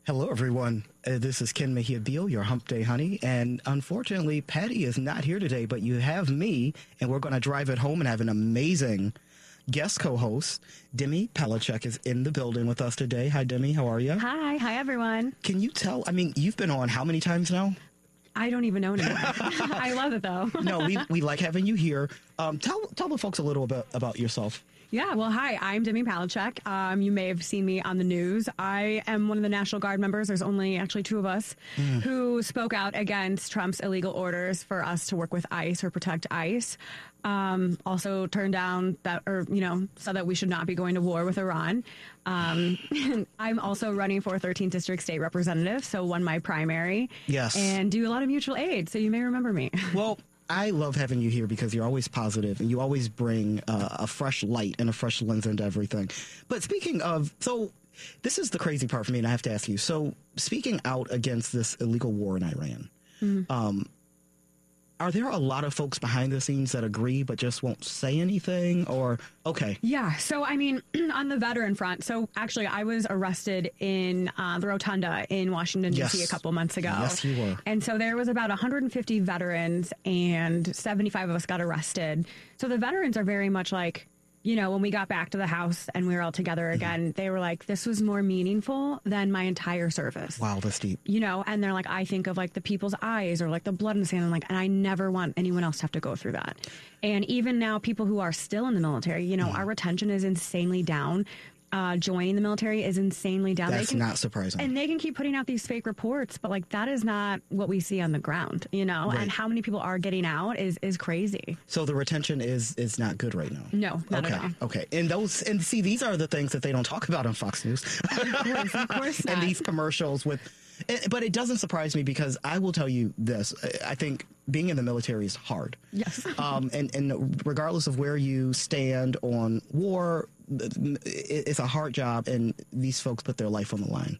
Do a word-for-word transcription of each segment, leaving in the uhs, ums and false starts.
Hello, everyone. Uh, this is Ken Mejia Beal, your Hump Day honey. And unfortunately, Patty is not here today, but you have me, and we're going to drive it home and have an amazing guest co-host. Demi Palachuk is in the building with us today. Hi, Demi. How are you? Hi. Hi, everyone. Can you tell? I mean, you've been on how many times now? I don't even know anymore. I love it, though. No, we we like having you here. Um, tell tell the folks a little bit about yourself. Yeah, well, hi, I'm Demi Palachuk. Um, you may have seen me on the news. I am one of the National Guard members. There's only actually two of us mm. who spoke out against Trump's illegal orders for us to work with ICE or protect ICE. Um, also turned down that, or, you know, said that we should not be going to war with Iran. Um, I'm also running for thirteenth District State Representative, so won my primary. Yes. And do a lot of mutual aid, so you may remember me. Well, I love having you here because you're always positive and you always bring uh, a fresh light and a fresh lens into everything. But speaking of, so this is the crazy part for me, and I have to ask you. So speaking out against this illegal war in Iran, mm-hmm. um, are there a lot of folks behind the scenes that agree but just won't say anything? Or, okay. Yeah. So, I mean, on the veteran front, so actually I was arrested in uh, the Rotunda in Washington, D C yes. a couple months ago. Yes, you were. And so there was about one hundred fifty veterans and seventy-five of us got arrested. So the veterans are very much like, you know, when we got back to the house and we were all together again, mm-hmm. they were like, this was more meaningful than my entire service. Wow, that's deep. You know, and they're like, I think of like the people's eyes or like the blood in the sand. And like, and I never want anyone else to have to go through that. And even now, people who are still in the military, you know, mm-hmm. our retention is insanely down. Uh, joining the military is insanely down. That's they can, not surprising. And they can keep putting out these fake reports, but like that is not what we see on the ground, you know, right. and how many people are getting out is, is crazy. So the retention is, is not good right now. No, not okay. at all. Okay. And those, and see, these are the things that they don't talk about on Fox News. Of course, of course not. And these commercials with, but it doesn't surprise me because I will tell you this. I think being in the military is hard. Yes. um, and, and regardless of where you stand on war, it's a hard job, and these folks put their life on the line.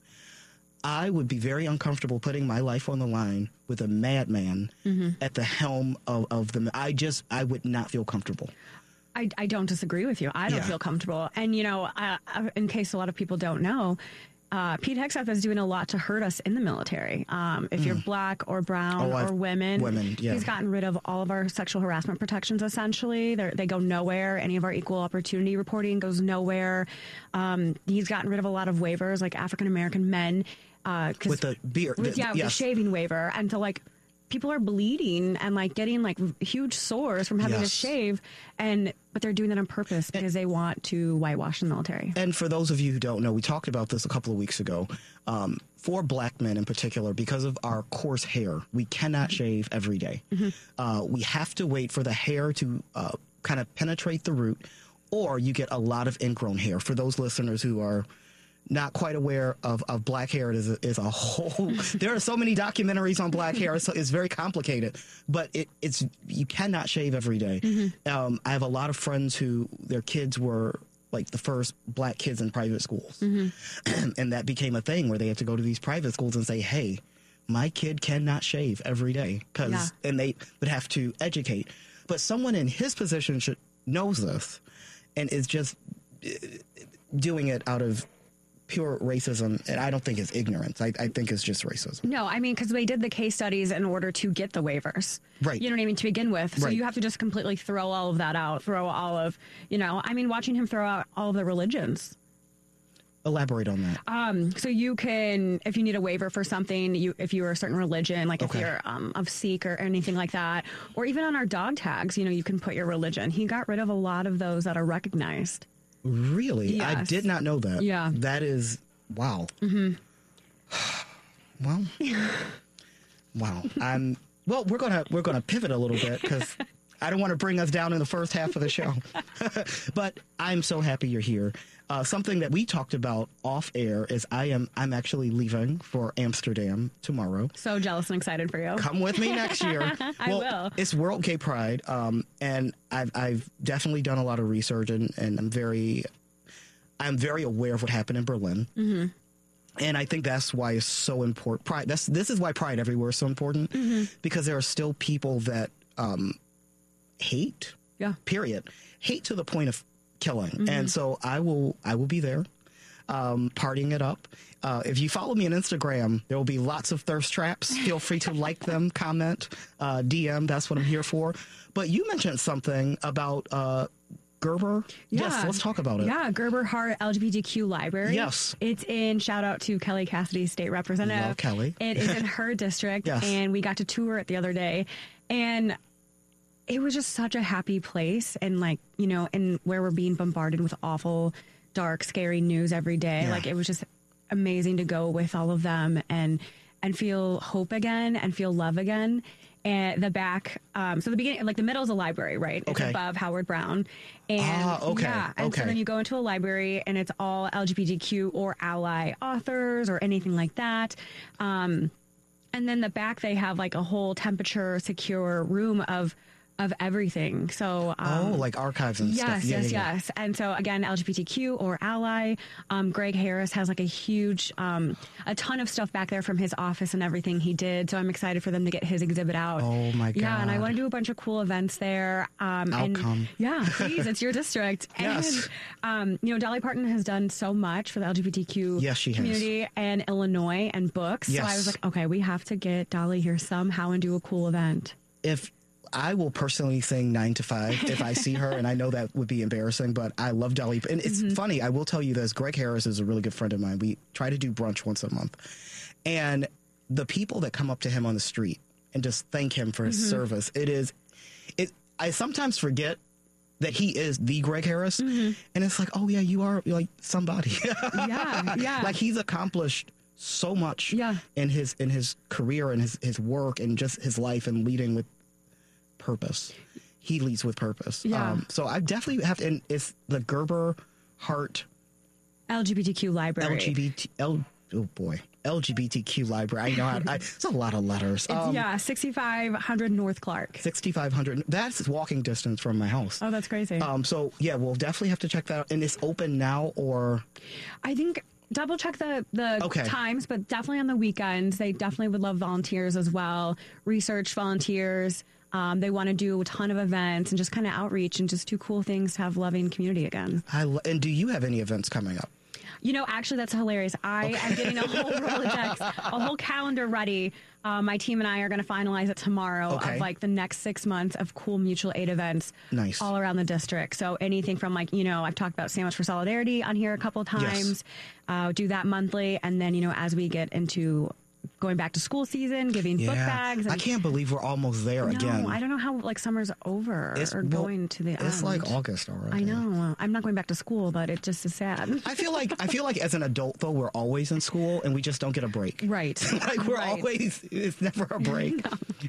I would be very uncomfortable putting my life on the line with a madman mm-hmm. at the helm of, of the. I just, I would not feel comfortable. I, I don't disagree with you. I don't yeah. feel comfortable. And, you know, uh, in case a lot of people don't know, Uh, Pete Hegseth is doing a lot to hurt us in the military. Um, if mm. you're black or brown oh, or women, women yeah. he's gotten rid of all of our sexual harassment protections, essentially. They're, they go nowhere. Any of our equal opportunity reporting goes nowhere. Um, he's gotten rid of a lot of waivers, like African-American men. Uh, with the beard. With, yeah, with yes. the shaving waiver. And so, like, people are bleeding and like getting like huge sores from having yes. to shave, and but they're doing that on purpose because and, they want to whitewash the military. And for those of you who don't know, we talked about this a couple of weeks ago. Um, for black men in particular, because of our coarse hair, we cannot shave every day. Mm-hmm. Uh, we have to wait for the hair to uh, kind of penetrate the root, or you get a lot of ingrown hair. For those listeners who are not quite aware of, of black hair, it is a, is a whole, there are so many documentaries on black hair, so it's very complicated, but it, it's, you cannot shave every day. Mm-hmm. Um, I have a lot of friends who, their kids were like the first black kids in private schools. Mm-hmm. And that became a thing where they had to go to these private schools and say, hey, my kid cannot shave every day. Cause, yeah. and they would have to educate. But someone in his position should knows this and is just doing it out of pure racism, and I don't think it's ignorance. I, I think it's just racism. No, I mean, because they did the case studies in order to get the waivers. Right. You know what I mean? To begin with. So right. you have to just completely throw all of that out, throw all of, you know, I mean, watching him throw out all of the religions. Elaborate on that. Um, so you can, if you need a waiver for something, you if you're a certain religion, like okay. if you're um, of Sikh or anything like that, or even on our dog tags, you know, you can put your religion. He got rid of a lot of those that are recognized. Really? Yes. I did not know that. Yeah. That is, wow. Mm-hmm. Well, wow. I'm, well, we're going to, we're going to pivot a little bit because I don't want to bring us down in the first half of the show, but I'm so happy you're here. Uh, something that we talked about off air is I am, I'm actually leaving for Amsterdam tomorrow. So jealous and excited for you. Come with me next year. I well, will. It's World Gay Pride. Um, and I've, I've definitely done a lot of research and, and I'm very, I'm very aware of what happened in Berlin. Mm-hmm. And I think that's why it's so important. Pride. That's, this is why Pride everywhere is so important mm-hmm. because there are still people that, um, hate, yeah, period, hate to the point of killing. Mm-hmm. And so I will, I will be there. um, partying it up. Uh, if you follow me on Instagram, there will be lots of thirst traps. Feel free to like them, comment, uh, D M. That's what I'm here for. But you mentioned something about uh, Gerber. Yeah. Yes, let's talk about it. Yeah, Gerber Hart L G B T Q Library. Yes. It's in, shout out to Kelly Cassidy, state representative. Love Kelly. It is in her district, Yes. and we got to tour it the other day. And it was just such a happy place, and like, you know, and where we're being bombarded with awful, dark, scary news every day. Yeah. Like, it was just amazing to go with all of them and and feel hope again and feel love again. And the back, um, so the beginning, like the middle is a library, right? It's Okay. above Howard Brown. And Ah, okay, yeah, and so okay. then you go into a library and it's all L G B T Q or ally authors or anything like that. Um, and then the back, they have like a whole temperature secure room of of everything. So um, oh, like archives and yes, stuff. Yeah, yes, yeah, yeah. yes. And so again, L G B T Q or ally. Um, Greg Harris has like a huge, um, a ton of stuff back there from his office and everything he did. So I'm excited for them to get his exhibit out. Oh my God. Yeah, and I want to do a bunch of cool events there. Um, I'll and come. Yeah, please, it's your district. Yes. And um, you know, Dolly Parton has done so much for the L G B T Q Yes, she has. community and Illinois and books. So I Yes. was like, okay, we have to get Dolly here somehow and do a cool event. If I will personally sing nine to five if I see her, and I know that would be embarrassing, but I love Dolly. And it's Mm-hmm. funny, I will tell you this. Greg Harris is a really good friend of mine. We try to do brunch once a month. And the people that come up to him on the street and just thank him for his Mm-hmm. service, it is, it. I sometimes forget that he is the Greg Harris. Mm-hmm. And it's like, oh yeah, you are like somebody. Yeah, yeah. Like he's accomplished so much Yeah. in his in his career and his, his work and just his life and leading with purpose. He leads with purpose. Yeah. Um, so I definitely have to, and it's the Gerber Hart L G B T Q library. L G B T, L, oh boy, L G B T Q library. I know how, I, it's a lot of letters. It's, Um, yeah, sixty-five hundred North Clark. sixty-five hundred. That's walking distance from my house. Oh, that's crazy. Um, so yeah, we'll definitely have to check that out. And it's open now or I think double check the the Okay. times, but definitely on the weekends. They definitely would love volunteers as well. Research volunteers. Um, they want to do a ton of events and just kind of outreach and just do cool things to have loving community again. I lo- and do you have any events coming up? You know, actually, that's hilarious. I am getting a whole Rolodex, a whole calendar ready. Um, my team and I are going to finalize it tomorrow Okay. of like the next six months of cool mutual aid events Nice. all around the district. So anything from like, you know, I've talked about Sandwich for Solidarity on here a couple of times, uh, do that monthly. And then, you know, as we get into going back to school season, giving book bags. And I can't believe we're almost there no, again. I don't know how like summer's over It's- or well, going to the end. It's like August already. I know. I'm not going back to school, but it just is sad. I feel like I ffeel like as an adult though we're always in school and we just don't get a break. Right. Like we're Right. always it's never a break.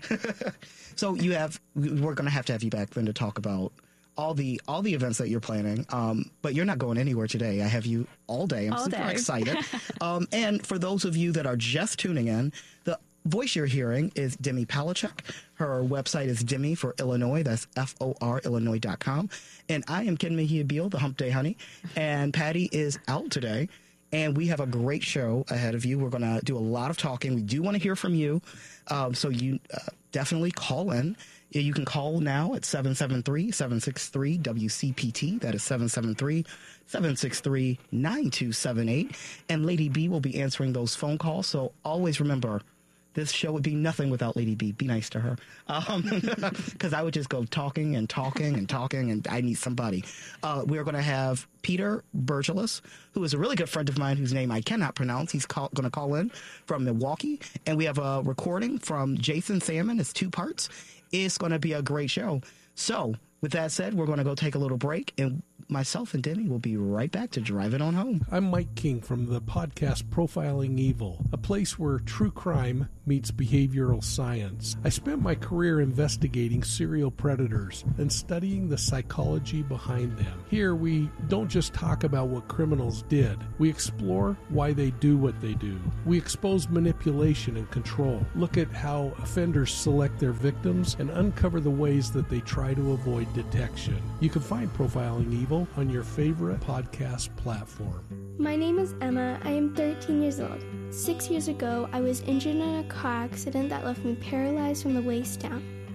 So you have we're going to have to have you back then to talk about all the all the events that you're planning. Um, but you're not going anywhere today. I have you all day. I'm All super day. excited. um, and for those of you that are just tuning in, the voice you're hearing is Demi Palachuk. Her website is Demi for Illinois. That's F O R Illinois dot com. And I am Ken Mejia Beal, the Hump Day Honey. And Patty is out today. And we have a great show ahead of you. We're going to do a lot of talking. We do want to hear from you. Um, so you uh, definitely call in. You can call now at seven seven three, seven six three, W C P T. That is seven seven three, seven six three, nine two seven eight. And Lady B will be answering those phone calls. So always remember, this show would be nothing without Lady B. Be nice to her. Because I would just go talking and talking and talking, and I need somebody. Uh, we are going to have Peter Bergelis, who is a really good friend of mine whose name I cannot pronounce. He's call, going to call in from Milwaukee. And we have a recording from Jason Salmon. It's two parts. It's going to be a great show. So, with that said, we're going to go take a little break, and myself and Demi will be right back to drive it on home. I'm Mike King from the podcast Profiling Evil, a place where true crime meets behavioral science. I spent my career investigating serial predators and studying the psychology behind them. Here, we don't just talk about what criminals did. We explore why they do what they do. We expose manipulation and control, look at how offenders select their victims, and uncover the ways that they try to avoid detection. You can find Profiling Evil on your favorite podcast platform. My name is Emma. I am thirteen years old. Six years ago, I was injured in a car accident that left me paralyzed from the waist down.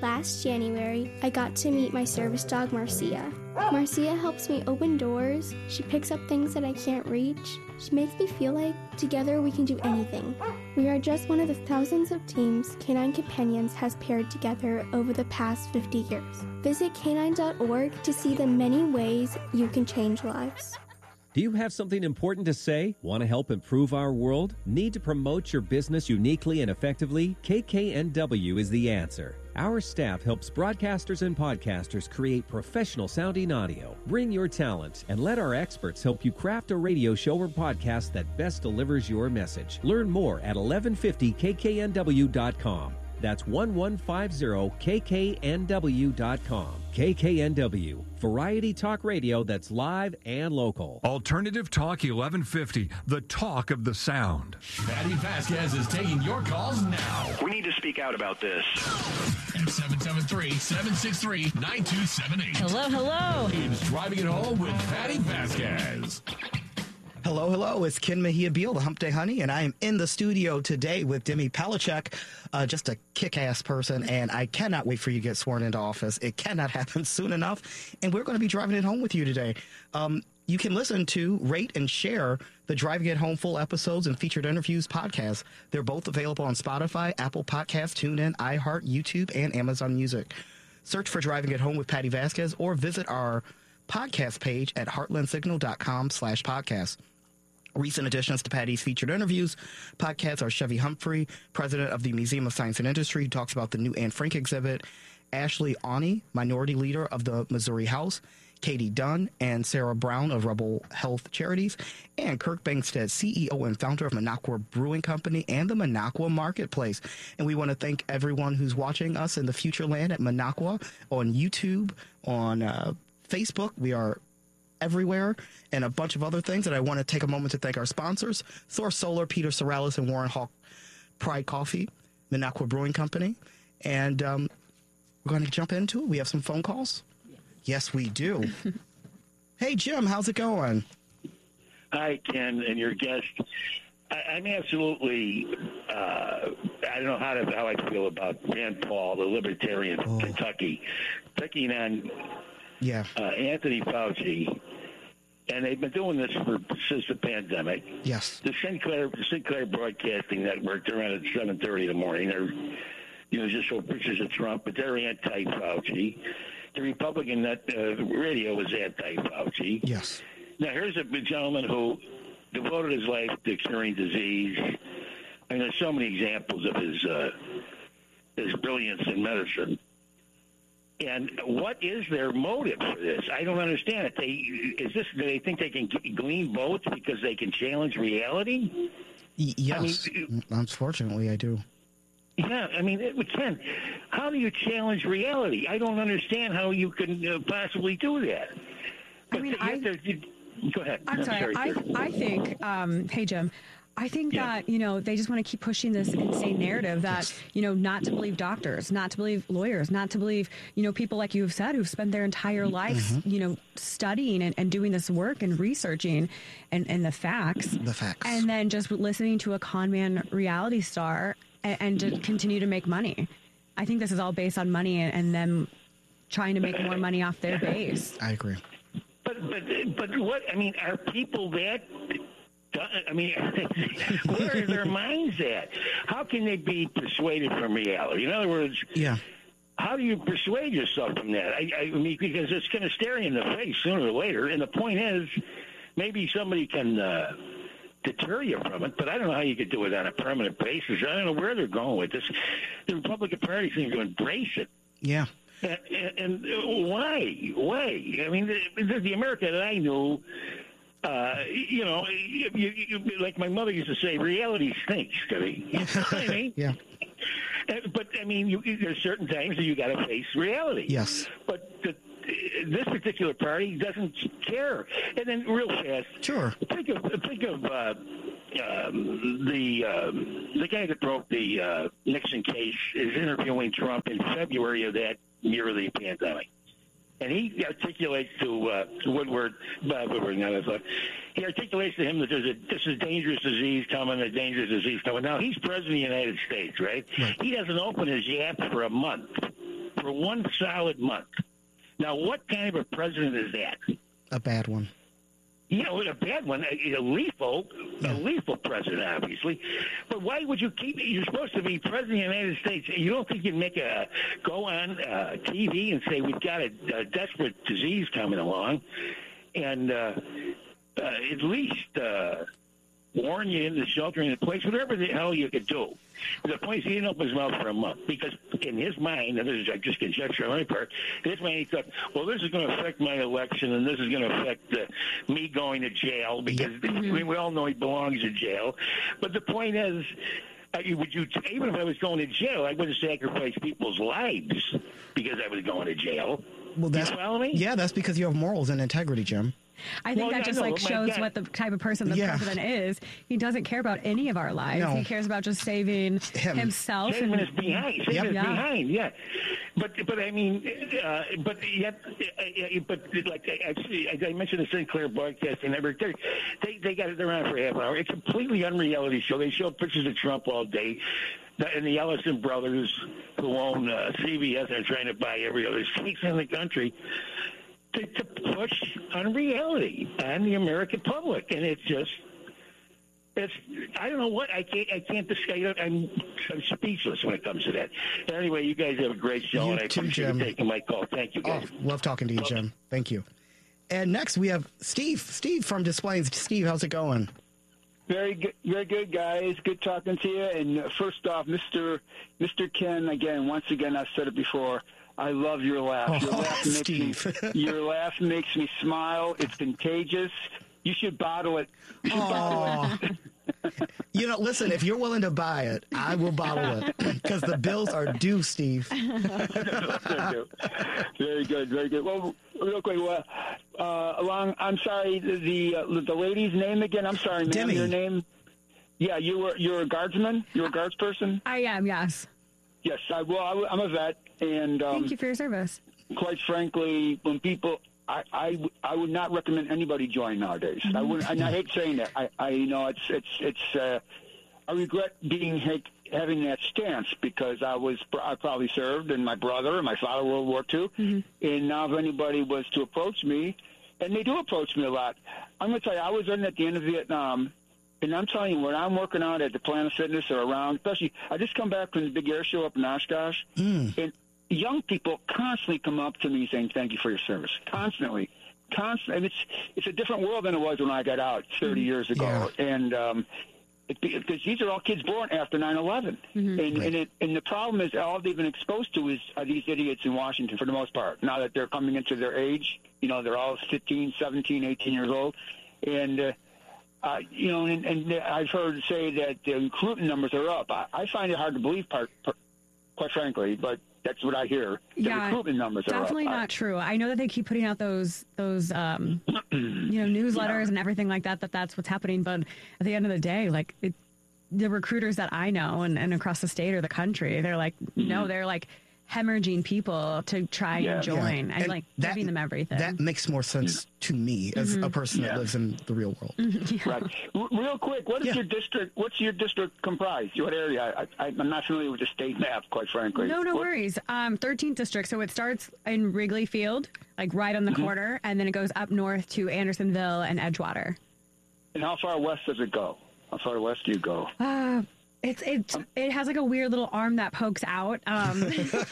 Last January, I got to meet my service dog, Marcia. Marcia helps me open doors. She picks up things that I can't reach. She makes me feel like together we can do anything. We are just one of the thousands of teams Canine Companions has paired together over the past fifty years. Visit canine dot org to see the many ways you can change lives. Do you have something important to say? Want to help improve our world? Need to promote your business uniquely and effectively? K K N W is the answer. Our staff helps broadcasters and podcasters create professional-sounding audio. Bring your talent and let our experts help you craft a radio show or podcast that best delivers your message. Learn more at eleven fifty K K N W dot com. That's eleven fifty K K N W dot com. K K N W, variety talk radio that's live and local. Alternative Talk eleven fifty, the talk of the sound. Patty Vasquez is taking your calls now. We need to speak out about this. At seven seven three, seven six three, nine two seven eight. Hello, hello. It's Driving It Home with Patty Vasquez. Hello, hello. It's Ken Mejia Beal, the Hump Day Honey, and I am in the studio today with Demi Palachuk, uh, just a kick-ass person, and I cannot wait for you to get sworn into office. It cannot happen soon enough, and we're going to be driving it home with you today. Um, you can listen to, rate, and share the Driving It Home full episodes and featured interviews podcasts. They're both available on Spotify, Apple Podcasts, TuneIn, iHeart, YouTube, and Amazon Music. Search for Driving It Home with Patty Vasquez or visit our podcast page at heartlandsignal.com slash podcast. Recent additions to Patty's featured interviews podcasts are Chevy Humphrey, president of the Museum of Science and Industry, who talks about the new Anne Frank exhibit, Ashley Awney, minority leader of the Missouri House, Katie Dunn and Sarah Brown of Rebel Health Charities, and Kirk Bangstead, C E O and founder of Minocqua Brewing Company and the Minocqua Marketplace. And we want to thank everyone who's watching us in the future land at Minocqua on YouTube, on uh, Facebook. We are everywhere, and a bunch of other things. And I want to take a moment to thank our sponsors, Source Solar, Peter Sorrellis, and Warren Hawk Pride Coffee, Minocqua Brewing Company. And um, we're going to jump into it. We have some phone calls. Yes, yes we do. Hey, Jim, how's it going? Hi, Ken, and your guest. I, I'm absolutely, uh, I don't know how to how I feel about Rand Paul, the libertarian from oh. Kentucky, picking on yeah. uh, Anthony Fauci. And they've been doing this for since the pandemic. Yes. The Sinclair the Sinclair Broadcasting Network, they're on at seven thirty in the morning. They're, you know, just show pictures of Trump, but they're anti-Fauci. The Republican net, uh, radio is anti-Fauci. Yes. Now, here's a gentleman who devoted his life to curing disease. I mean, there's so many examples of his uh, his brilliance in medicine. And what is their motive for this? I don't understand it. They is this? Do they think they can glean votes because they can challenge reality? Y- yes, I mean, unfortunately, I do. Yeah, I mean, it, Ken, how do you challenge reality? I don't understand how you can uh, possibly do that. But I mean, the, I, there, you, go ahead. I'm, I'm sorry. sorry I, I think, um, hey, Jim, I think yeah. that, you know, they just want to keep pushing this insane narrative that, yes. you know, not to believe doctors, not to believe lawyers, not to believe, you know, people like you have said who've spent their entire life, mm-hmm. you know, studying and, and doing this work and researching and, and the facts. The facts. And then just listening to a con man reality star and, and to continue to make money. I think this is all based on money and, and them trying to make more money off their base. I agree. But, but, but what, I mean, are people that... I mean, where are their minds at? How can they be persuaded from reality? In other words, yeah. how do you persuade yourself from that? I, I mean, because it's going to stare you in the face sooner or later. And the point is, maybe somebody can uh, deter you from it, but I don't know how you could do it on a permanent basis. I don't know where they're going with this. The Republican Party seems to embrace it. Yeah. And, and, and why? Why? I mean, the, the America that I knew... Uh, you know, you, you, you, like my mother used to say, reality stinks to me. You know what I mean? Yeah. But, I mean, you, there's certain times that you got to face reality. Yes. But the, this particular party doesn't care. And then real fast. Sure. Think of, think of uh, um, the um, the guy that broke the uh, Nixon case is interviewing Trump in February of that year of the pandemic. And he articulates to uh, Woodward, uh, Woodward, not as he articulates to him that there's a this is a dangerous disease coming, a dangerous disease coming. Now he's president of the United States, right? right? He doesn't open his yap for a month, for one solid month. Now, what kind of a president is that? A bad one. You know, a bad one, a, a lethal, a lethal president, obviously. But why would you keep? You're supposed to be president of the United States. You don't think you'd make a go on uh, T V and say we've got a, a desperate disease coming along, and uh, uh, at least uh, warn you into sheltering in place, whatever the hell you could do. The point is, he didn't open his mouth for a month because, in his mind, and this is just conjecture on my part, in his mind he thought, well, this is going to affect my election, and this is going to affect uh, me going to jail because mm-hmm. I mean, we all know he belongs in jail. But the point is, uh, would you even if I was going to jail, I wouldn't sacrifice people's lives because I was going to jail. Well, that's, you follow me? Yeah, that's because you have morals and integrity, Jim. I think well, that yeah, just no, like shows God. what the type of person the yeah. president is. He doesn't care about any of our lives. No. He cares about just saving Him. himself. Saving and, us behind. Saving Yep. us Yeah. behind. Yeah. But but I mean, uh, but yet, uh, but like I, I, I mentioned the Sinclair Broadcasting Network. They they they got it around for half an hour. It's a completely unreality show. They show pictures of Trump all day. And the Ellison brothers, who own uh, C B S, are trying to buy every other station in the country. To, to push unreality on the American public, and it's just, it's I don't know what I can't I can't describe. I'm I'm speechless when it comes to that. Anyway, you guys have a great show, You and I too, appreciate Jim. you taking my call. Thank you, guys. Oh, love talking to you, Jim. Thank you. And next we have Steve. Steve from Displays. Steve, how's it going? Very good, very good, guys. Good talking to you. And first off, Mister Mister Ken, again, once again, I've said it before. I love your laugh. Your Oh, laugh makes Steve. me, your laugh makes me smile. It's contagious. You should bottle it. You should bottle it. You know, listen, if you're willing to buy it, I will bottle it because the bills are due, Steve. Very good, very good. Well, real quick, well, uh, along. I'm sorry, the the, uh, the lady's name again. I'm sorry, ma'am. Demi. Your name? Yeah, you were you're a guardsman. You're a guards person. I am, yes. Yes, I well, I, I'm a vet, and um, Thank you for your service. quite frankly, when people, I, I, I would not recommend anybody join nowadays. I would, and I hate saying that. I, I you know, it's, it's, it's. Uh, I regret being having that stance because I was, I probably served, and my brother and my father World War Two, mm-hmm. and now if anybody was to approach me, and they do approach me a lot, I'm going to tell you, I was in at the end of Vietnam. And I'm telling you, when I'm working out at the Planet Fitness or around, especially, I just come back from the big air show up in Oshkosh, mm. and young people constantly come up to me saying, thank you for your service. Constantly. Constantly. And it's it's a different world than it was when I got out thirty mm. years ago. Yeah. And um, it, because these are all kids born after nine eleven. Mm-hmm. And, right. and, it, and the problem is all they've been exposed to is are these idiots in Washington for the most part. Now that they're coming into their age, you know, they're all fifteen, seventeen, eighteen years old. And, uh, Uh, you know, and, and I've heard say that the recruiting numbers are up. I, I find it hard to believe, part, part, quite frankly, but that's what I hear. The yeah, recruitment numbers are up. Definitely not true. I know that they keep putting out those those um, you know newsletters yeah. and everything like that. That that's what's happening. But at the end of the day, like it, the recruiters that I know and, and across the state or the country, they're like, mm-hmm. no, they're like hemorrhaging people to try yeah, and join yeah. and, and like that, giving them everything. That makes more sense to me as mm-hmm. a person yeah. that lives in the real world. Mm-hmm. Yeah. Right. R- real quick, what is yeah. your district? What's your district comprise? What area? I, I, I'm not familiar with the state map, quite frankly. No, no what? worries. Um, thirteenth district. So it starts in Wrigley Field, like right on the mm-hmm. corner, and then it goes up north to Andersonville and Edgewater. And how far west does it go? How far west do you go? Uh, It's it's it has like a weird little arm that pokes out. Um,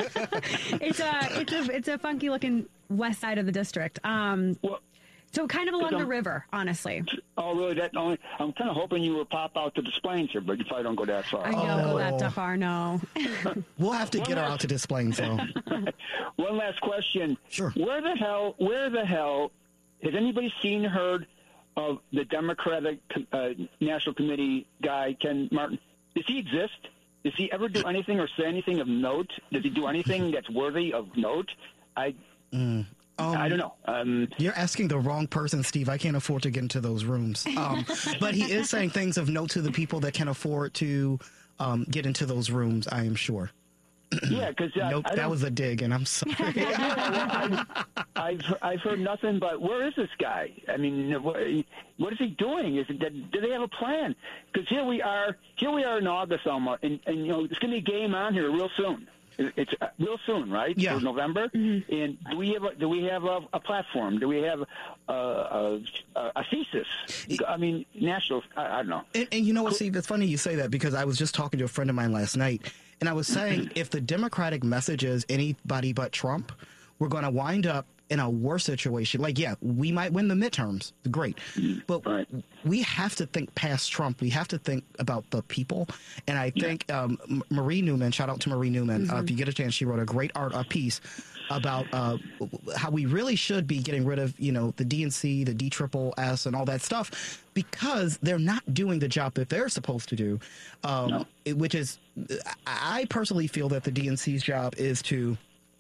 it's a it's a it's a funky looking west side of the district. Um, well, so kind of along the river, honestly. Oh, really? That only. I'm kind of hoping you will pop out to Des Plaines here, but you probably don't go that far. I don't oh. go that far. No. We'll have to get her out to Des Plaines, though. One last question. Sure. Where the hell? Where the hell has anybody seen heard of the Democratic uh, National Committee guy Ken Martin? Does he exist? Does he ever do anything or say anything of note? Does he do anything that's worthy of note? I mm, um, I don't know. Um, you're asking the wrong person, Steve. I can't afford to get into those rooms. Um, but he is saying things of note to the people that can afford to um, get into those rooms, I am sure. Yeah, because uh, nope, that was a dig, and I'm sorry. I've, I've I've heard nothing but where is this guy? I mean, what, what is he doing? Is it that, do they have a plan? Because here we are, here we are in August almost, and, and you know it's going to be game on here real soon. It's uh, real soon, right? Yeah. For November. Mm-hmm. And do we have a, do we have a, a platform? Do we have a, a, a thesis? I mean, national. I, I don't know. And, and you know what, Steve? It's funny you say that because I was just talking to a friend of mine last night, and I was saying if the Democratic message is anybody but Trump, we're going to wind up in a worse situation. Like, yeah, we might win the midterms. Great. But right. we have to think past Trump. We have to think about the people. And I think yeah. um, Marie Newman, shout out to Marie Newman. Mm-hmm. Uh, if you get a chance, she wrote a great art a piece about uh, how we really should be getting rid of, you know, the D N C, the D triple S and all that stuff, because they're not doing the job that they're supposed to do, um, no. it, which is, I personally feel that the D N C's job is to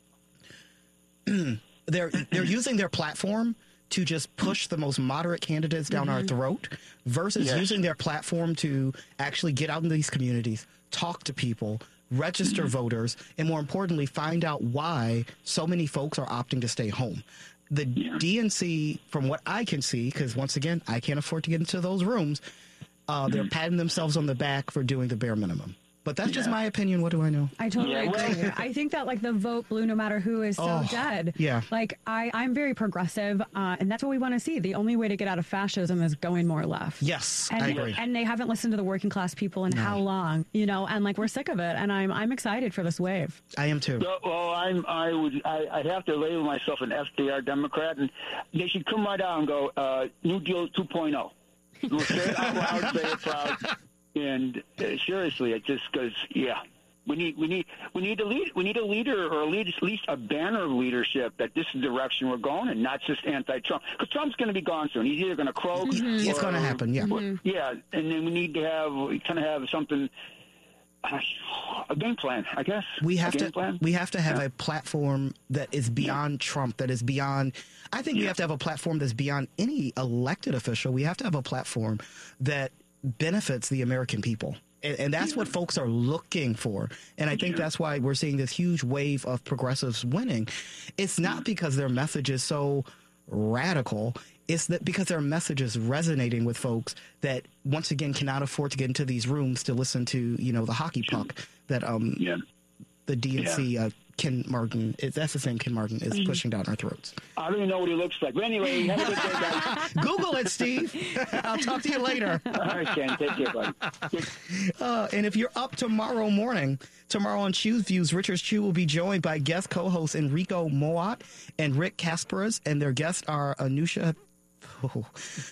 They're they're using their platform to just push the most moderate candidates down mm-hmm. our throat versus yes. using their platform to actually get out in these communities, talk to people, register mm-hmm. voters, and more importantly, find out why so many folks are opting to stay home. The yeah. D N C, from what I can see, because once again, I can't afford to get into those rooms, uh, mm-hmm. they're patting themselves on the back for doing the bare minimum. But that's yeah. just my opinion. What do I know? I totally yeah, well, agree. I think that like the vote blue no matter who is so oh, dead. Yeah. Like I, I'm very progressive, uh, and that's what we want to see. The only way to get out of fascism is going more left. Yes, and, I agree. And they haven't listened to the working class people in no. how long, you know? And like we're sick of it. And I'm I'm excited for this wave. I am too. Well, well I'm I would I I have to label myself an F D R Democrat, and they should come right out and go uh, New Deal two point oh. We'll say it out loud, say it proud. And uh, seriously, it just goes, yeah. We need, we need, we need a lead, we need a leader, or at least, at least a banner of leadership that this is the direction we're going, and not just anti-Trump. Because Trump's going to be gone soon. He's either going to croak. Mm-hmm. Or, it's going to happen. Yeah. Or, yeah, and then we need to have, we kind of have something, uh, a game plan, I guess. We have a game to, plan? we have to have yeah. a platform that is beyond yeah. Trump. That is beyond. I think yeah. we have to have a platform that's beyond any elected official. We have to have a platform that benefits the American people. And, and that's yeah. what folks are looking for. And I think yeah. that's why we're seeing this huge wave of progressives winning. It's not because their message is so radical. It's that because their message is resonating with folks that, once again, cannot afford to get into these rooms to listen to, you know, the hockey puck that um, yeah. the D N C uh, Ken Martin, is, that's the same Ken Martin, is mm-hmm. pushing down our throats. I don't even know what he looks like. But anyway, have a good day, guys. Google it, Steve. I'll talk to you later. All right, Ken. Take care, buddy. Uh, and if you're up tomorrow morning, tomorrow on Chew's Views, Richard Chew will be joined by guest co-hosts Enrico Moat and Rick Kasparas, and their guests are Anusha. Oh,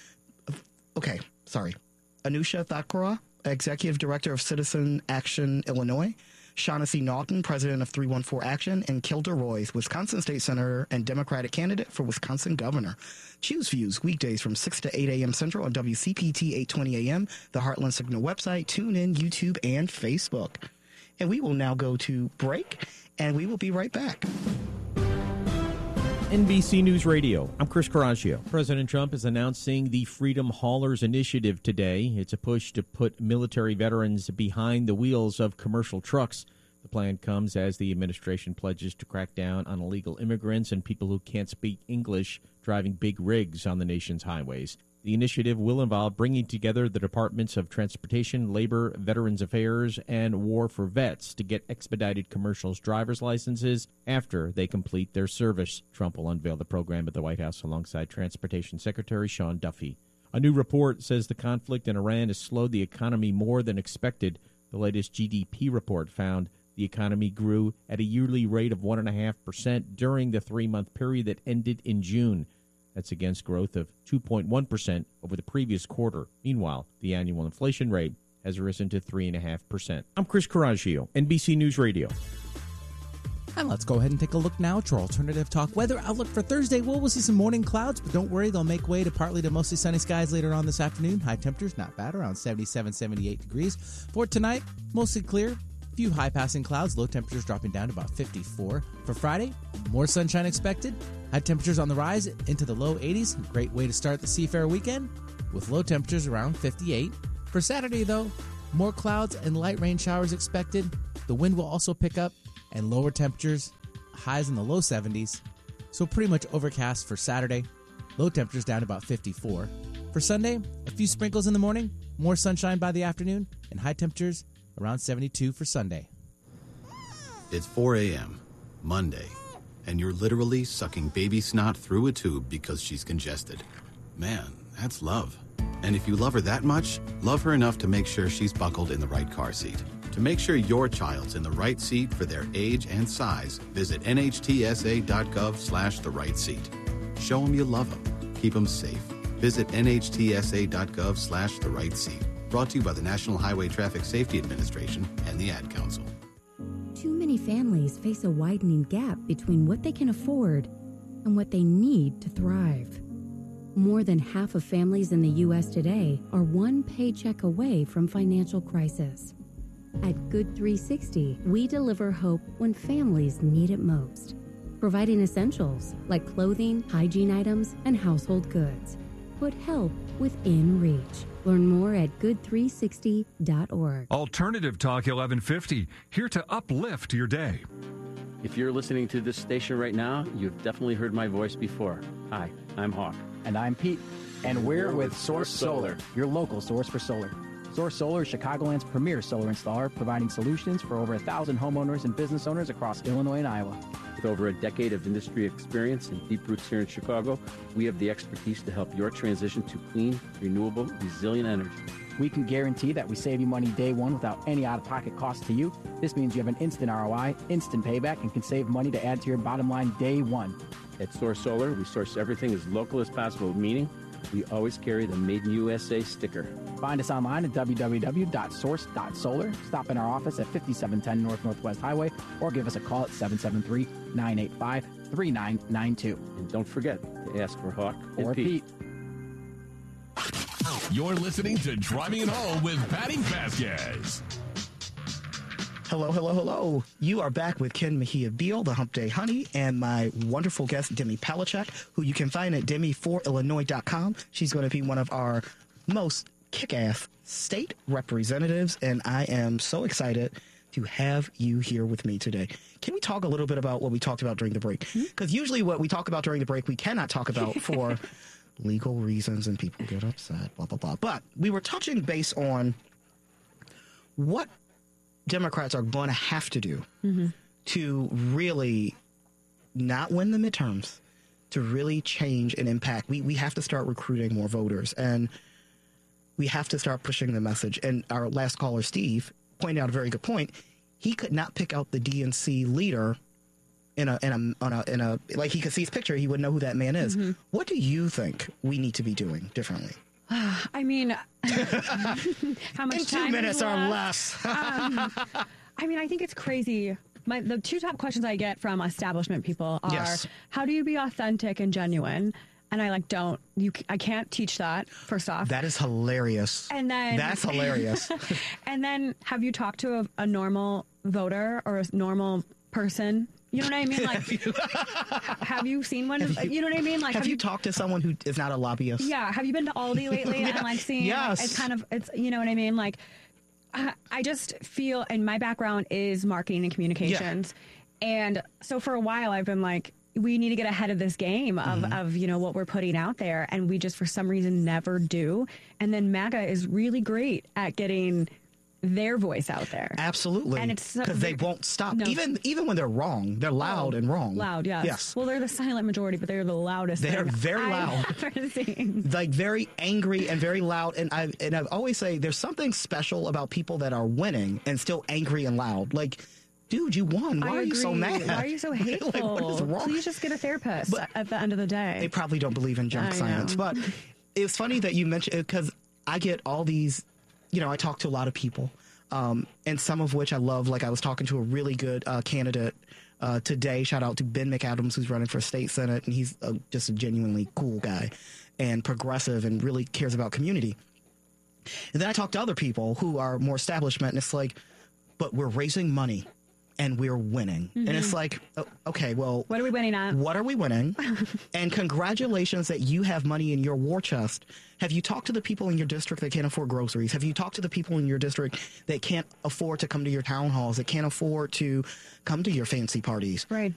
okay, sorry. Anusha Thakura, Executive Director of Citizen Action Illinois, Shaughnessy Naughton, president of three one four Action, and Kilda Royce, Wisconsin State Senator and Democratic candidate for Wisconsin Governor. Choose Views weekdays from six to eight a.m. Central on W C P T eight twenty a.m., the Heartland Signal website, TuneIn, YouTube, and Facebook. And we will now go to break, and we will be right back. N B C News Radio. I'm Chris Coraggio. President Trump is announcing the Freedom Haulers Initiative today. It's a push to put military veterans behind the wheels of commercial trucks. The plan comes as the administration pledges to crack down on illegal immigrants and people who can't speak English driving big rigs on the nation's highways. The initiative will involve bringing together the Departments of Transportation, Labor, Veterans Affairs, and War for Vets to get expedited commercials driver's licenses after they complete their service. Trump will unveil the program at the White House alongside Transportation Secretary Sean Duffy. A new report says the conflict in Iran has slowed the economy more than expected. The latest G D P report found the economy grew at a yearly rate of one point five percent during the three-month period that ended in June. That's against growth of two point one percent over the previous quarter. Meanwhile, the annual inflation rate has risen to three point five percent. I'm Chris Coraggio, N B C News Radio. And let's go ahead and take a look now to our Alternative Talk weather outlook for Thursday. Well, we'll see some morning clouds, but don't worry, they'll make way to partly to mostly sunny skies later on this afternoon. High temperatures, not bad, around seventy-seven, seventy-eight degrees. For tonight, mostly clear. Few high-passing clouds, low temperatures dropping down to about fifty-four. For Friday, more sunshine expected. High temperatures on the rise into the low eighties. Great way to start the Seafair weekend with low temperatures around fifty-eight. For Saturday, though, more clouds and light rain showers expected. The wind will also pick up and lower temperatures, highs in the low seventies. So pretty much overcast for Saturday. Low temperatures down to about fifty-four. For Sunday, a few sprinkles in the morning, more sunshine by the afternoon, and high temperatures around seventy-two for Sunday. It's four a.m., Monday, and you're literally sucking baby snot through a tube because she's congested. Man, that's love. And if you love her that much, love her enough to make sure she's buckled in the right car seat. To make sure your child's in the right seat for their age and size, visit nhtsa.gov slash the right seat. Show them you love them. Keep them safe. Visit nhtsa.gov slash the right seat. Brought to you by the National Highway Traffic Safety Administration and the Ad Council. Too many families face a widening gap between what they can afford and what they need to thrive. More than half of families in the U S today are one paycheck away from financial crisis. At Good three sixty, we deliver hope when families need it most, providing essentials like clothing, hygiene items, and household goods. Put help within reach. Learn more at good three sixty dot org. Alternative Talk eleven fifty, here to uplift your day. If you're listening to this station right now, you've definitely heard my voice before. Hi, I'm Hawk. And I'm Pete. And we're with Source Solar, your local source for solar. Source Solar is Chicagoland's premier solar installer, providing solutions for over a thousand homeowners and business owners across Illinois and Iowa. With over a decade of industry experience and deep roots here in Chicago, we have the expertise to help your transition to clean, renewable, resilient energy. We can guarantee that we save you money day one without any out-of-pocket cost to you. This means you have an instant R O I, instant payback, and can save money to add to your bottom line day one. At Source Solar, we source everything as local as possible, meaning we always carry the Made in U S A sticker. Find us online at w w w dot source dot solar. Stop in our office at fifty-seven ten North Northwest Highway or give us a call at seven seven three, nine eight five, three nine nine two. And don't forget to ask for Hawk or Pete. Pete. You're listening to Driving It Home with Patty Vasquez. Hello, hello, hello. You are back with Ken Mejia Beal, the Hump Day Honey, and my wonderful guest, Demi Palachuk, who you can find at demi for illinois dot com. She's going to be one of our most kick-ass state representatives, and I am so excited to have you here with me today. Can we talk a little bit about what we talked about during the break? Because usually what we talk about during the break, we cannot talk about for legal reasons, and people get upset, blah, blah, blah. But we were touching base on what Democrats are going to have to do mm-hmm. to really not win the midterms, to really change and impact. We we have to start recruiting more voters, and we have to start pushing the message. And our last caller, Steve, pointed out a very good point. He could not pick out the D N C leader in a in a on a in a like he could see his picture, he would know who that man is. Mm-hmm. What do you think we need to be doing differently? I mean, how much in two time minutes is or left? less. um, I mean, I think it's crazy. My, the two top questions I get from establishment people are, yes. how do you be authentic and genuine? And I like don't you. I can't teach that. First off, that is hilarious. And then that's hilarious. And then, have you talked to a, a normal voter or a normal person? You know what I mean? Like, have you, have you seen one? Of, you, you know what I mean? Like, have, have you, you talked to someone who is not a lobbyist? Yeah. Have you been to Aldi lately yeah. and like seen? Yes. Like, it's kind of it's you know what I mean? Like, I, I just feel, and my background is marketing and communications, yeah. and so for a while I've been like, we need to get ahead of this game of, mm-hmm. of, you know, what we're putting out there. And we just, for some reason, never do. And then MAGA is really great at getting their voice out there. Absolutely. And it's because they won't stop. No. Even even when they're wrong, they're loud oh, and wrong. Loud, yes. Yes. Well, they're the silent majority, but they're the loudest. They're very loud. I've ever seen. Like very angry and very loud. And I and I've always say there's something special about people that are winning and still angry and loud. Like, dude, you won. Why I are agree. you so mad? Why are you so hateful? Like, what is wrong? Please just get a therapist but at the end of the day. They probably don't believe in junk I science. know. But it's funny that you mentioned it because I get all these, you know, I talk to a lot of people. Um, and some of which I love. Like I was talking to a really good uh, candidate uh, today. Shout out to Ben McAdams, who's running for state senate, and he's uh, just a genuinely cool guy and progressive and really cares about community. And then I talk to other people who are more establishment, and it's like, but we're raising money and we're winning. Mm-hmm. And it's like, oh, okay, well, what are we winning on? What are we winning? And congratulations that you have money in your war chest. Have you talked to the people in your district that can't afford groceries? Have you talked to the people in your district that can't afford to come to your town halls, that can't afford to come to your fancy parties? Right.